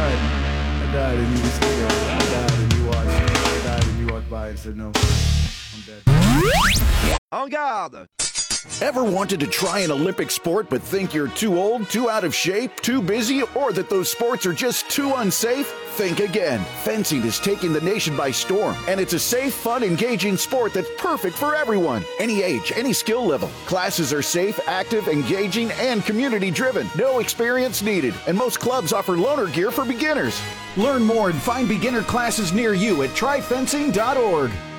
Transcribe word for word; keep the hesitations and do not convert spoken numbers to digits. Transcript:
died. I died and you were still there. I died and you watched. I died and you walked by and said no. I'm dead. En garde! Ever wanted to try an Olympic sport but think you're too old, too out of shape, too busy, or that those sports are just too unsafe? Think again. Fencing is taking the nation by storm, and it's a safe, fun, engaging sport that's perfect for everyone. Any age, any skill level. Classes are safe, active, engaging, and community-driven. No experience needed, and most clubs offer loaner gear for beginners. Learn more and find beginner classes near you at try fencing dot org.